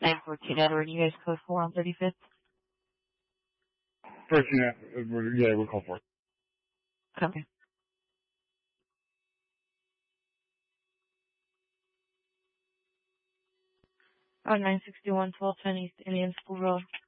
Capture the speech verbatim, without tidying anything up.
nine fourteen Edward, you guys code four on thirty-fifth? fourteen, yeah, we'll call for it. Okay. Oh, nine sixty-one, twelve ten East Indian School Road.